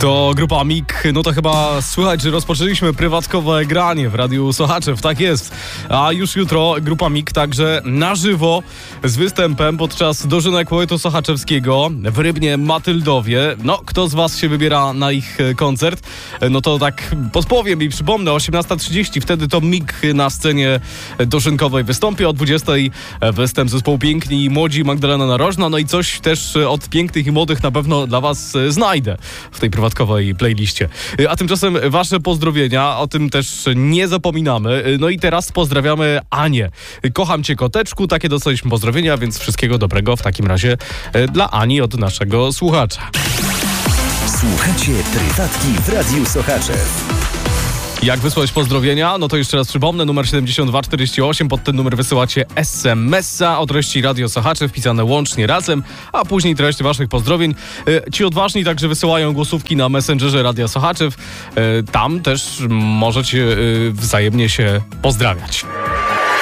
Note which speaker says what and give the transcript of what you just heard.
Speaker 1: To grupa MIG, no to chyba słychać, że rozpoczęliśmy prywatkowe granie w Radiu Sochaczew, tak jest. A już jutro grupa MIG także na żywo z występem podczas dożynek poetu sochaczewskiego w Rybnie Matyldowie. No, kto z was się wybiera na ich koncert? No to tak podpowiem i przypomnę, 18:30, wtedy to MIG na scenie dożynkowej wystąpi, o 20:00 występ zespołu Piękni i Młodzi, Magdalena Narożna, no i coś też od pięknych i młodych na pewno dla was znajdę w tej prywatkowej playliście. A tymczasem wasze pozdrowienia, o tym też nie zapominamy. No i teraz pozdrawiamy Anię. Kocham cię, koteczku, takie dostaliśmy pozdrowienia, więc wszystkiego dobrego w takim razie dla Ani od naszego słuchacza.
Speaker 2: Słuchacie prywatki w Radiu Sochaczew.
Speaker 1: Jak wysłać pozdrowienia? No to jeszcze raz przypomnę, numer 7248, pod ten numer wysyłacie SMS-a o treści Radio Sochaczew, wpisane łącznie razem, a później treść waszych pozdrowień. Ci odważni także wysyłają głosówki na Messengerze Radia Sochaczew. Tam też możecie wzajemnie się pozdrawiać.